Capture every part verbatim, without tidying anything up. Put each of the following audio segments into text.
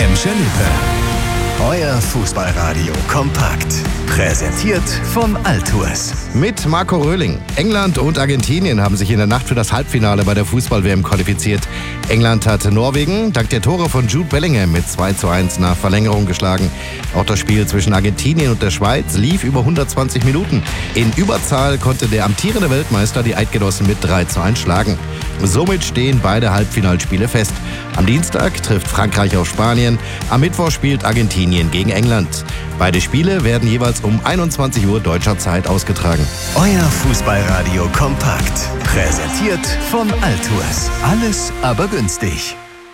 Emscher Lippe. Euer Fußballradio kompakt. Präsentiert von Altours. Mit Marco Röhling. England und Argentinien haben sich in der Nacht für das Halbfinale bei der Fußball-W M qualifiziert. England hat Norwegen dank der Tore von Jude Bellingham mit zwei zu eins nach Verlängerung geschlagen. Auch das Spiel zwischen Argentinien und der Schweiz lief über hundertzwanzig Minuten. In Überzahl konnte der amtierende Weltmeister die Eidgenossen mit drei zu eins schlagen. Somit stehen beide Halbfinalspiele fest. Am Dienstag trifft Frankreich auf Spanien. Am Mittwoch spielt Argentinien gegen England. Beide Spiele werden jeweils um einundzwanzig Uhr deutscher Zeit ausgetragen. Euer Fußballradio kompakt. Präsentiert von Altours. Alles aber günstig.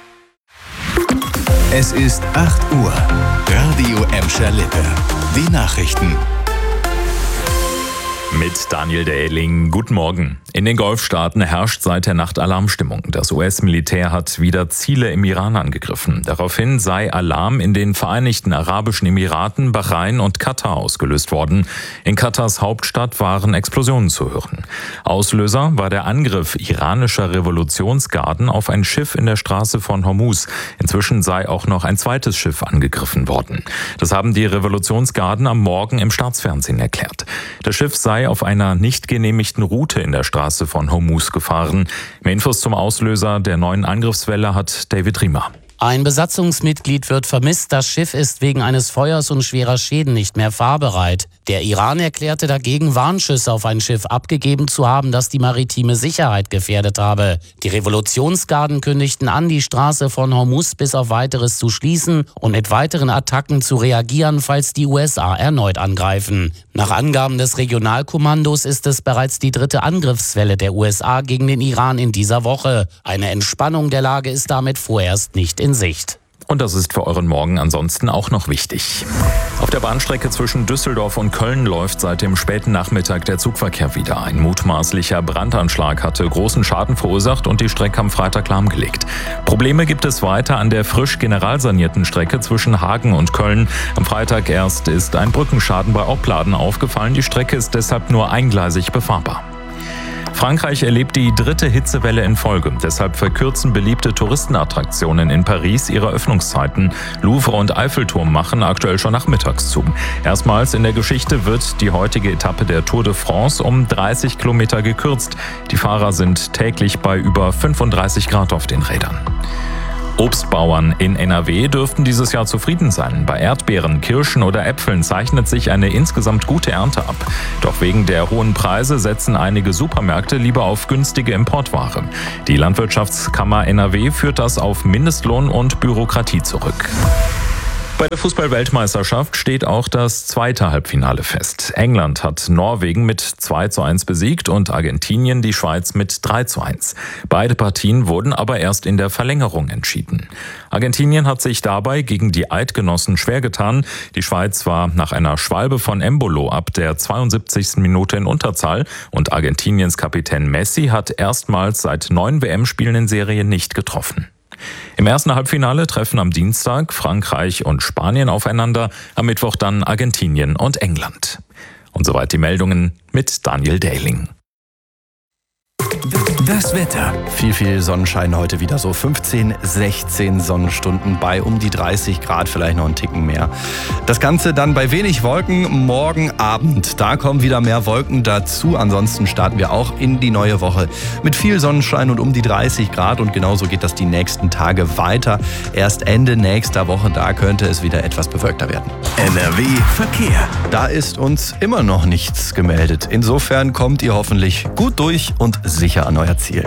Es ist acht Uhr. Radio Emscher Lippe. Die Nachrichten. Mit Daniel Dehling. Guten Morgen. In den Golfstaaten herrscht seit der Nacht Alarmstimmung. Das U S-Militär hat wieder Ziele im Iran angegriffen. Daraufhin sei Alarm in den Vereinigten Arabischen Emiraten, Bahrain und Katar ausgelöst worden. In Katars Hauptstadt waren Explosionen zu hören. Auslöser war der Angriff iranischer Revolutionsgarden auf ein Schiff in der Straße von Hormuz. Inzwischen sei auch noch ein zweites Schiff angegriffen worden. Das haben die Revolutionsgarden am Morgen im Staatsfernsehen erklärt. Das Schiff sei auf einer nicht genehmigten Route in der Straße von Hormuz gefahren. Mehr Infos zum Auslöser der neuen Angriffswelle hat David Riemer. Ein Besatzungsmitglied wird vermisst. Das Schiff ist wegen eines Feuers und schwerer Schäden nicht mehr fahrbereit. Der Iran erklärte dagegen, Warnschüsse auf ein Schiff abgegeben zu haben, das die maritime Sicherheit gefährdet habe. Die Revolutionsgarden kündigten an, die Straße von Hormuz bis auf Weiteres zu schließen und mit weiteren Attacken zu reagieren, falls die U S A erneut angreifen. Nach Angaben des Regionalkommandos ist es bereits die dritte Angriffswelle der U S A gegen den Iran in dieser Woche. Eine Entspannung der Lage ist damit vorerst nicht in Sicht. Und das ist für euren Morgen ansonsten auch noch wichtig. Auf der Bahnstrecke zwischen Düsseldorf und Köln läuft seit dem späten Nachmittag der Zugverkehr wieder. Ein mutmaßlicher Brandanschlag hatte großen Schaden verursacht und die Strecke am Freitag lahmgelegt. Probleme gibt es weiter an der frisch generalsanierten Strecke zwischen Hagen und Köln. Am Freitag erst ist ein Brückenschaden bei Opladen aufgefallen. Die Strecke ist deshalb nur eingleisig befahrbar. Frankreich erlebt die dritte Hitzewelle in Folge. Deshalb verkürzen beliebte Touristenattraktionen in Paris ihre Öffnungszeiten. Louvre und Eiffelturm machen aktuell schon nachmittags zu. Erstmals in der Geschichte wird die heutige Etappe der Tour de France um dreißig Kilometer gekürzt. Die Fahrer sind täglich bei über fünfunddreißig Grad auf den Rädern. Obstbauern in N R W dürften dieses Jahr zufrieden sein. Bei Erdbeeren, Kirschen oder Äpfeln zeichnet sich eine insgesamt gute Ernte ab. Doch wegen der hohen Preise setzen einige Supermärkte lieber auf günstige Importware. Die Landwirtschaftskammer N R W führt das auf Mindestlohn und Bürokratie zurück. Bei der Fußball-Weltmeisterschaft steht auch das zweite Halbfinale fest. England hat Norwegen mit zwei zu eins besiegt und Argentinien die Schweiz mit drei zu eins. Beide Partien wurden aber erst in der Verlängerung entschieden. Argentinien hat sich dabei gegen die Eidgenossen schwer getan. Die Schweiz war nach einer Schwalbe von Embolo ab der zweiundsiebzigsten Minute in Unterzahl und Argentiniens Kapitän Messi hat erstmals seit neun W M-Spielen in Serie nicht getroffen. Im ersten Halbfinale treffen am Dienstag Frankreich und Spanien aufeinander, am Mittwoch dann Argentinien und England. Und soweit die Meldungen mit Daniel Dehling. Das Wetter. Viel, viel Sonnenschein heute wieder, so fünfzehn, sechzehn Sonnenstunden bei um die dreißig Grad, vielleicht noch einen Ticken mehr. Das Ganze dann bei wenig Wolken morgen Abend. Da kommen wieder mehr Wolken dazu. Ansonsten starten wir auch in die neue Woche mit viel Sonnenschein und um die dreißig Grad. Und genauso geht das die nächsten Tage weiter. Erst Ende nächster Woche, da könnte es wieder etwas bewölkter werden. N R W Verkehr. Da ist uns immer noch nichts gemeldet. Insofern kommt ihr hoffentlich gut durch und sicher an euer Ziel.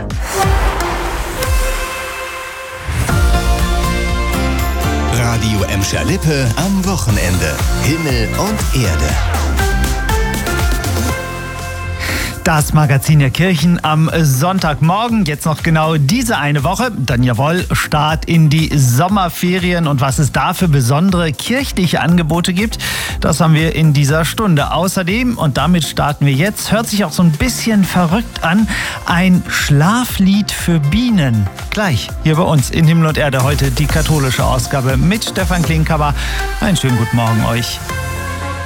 Radio Emscher Lippe am Wochenende. Himmel und Erde. Das Magazin der Kirchen am Sonntagmorgen. Jetzt noch genau diese eine Woche. Dann jawohl, Start in die Sommerferien. Und was es da für besondere kirchliche Angebote gibt, das haben wir in dieser Stunde. Außerdem, und damit starten wir jetzt, hört sich auch so ein bisschen verrückt an, ein Schlaflied für Bienen. Gleich hier bei uns in Himmel und Erde heute die katholische Ausgabe mit Stefan Klinkhaber. Einen schönen guten Morgen euch.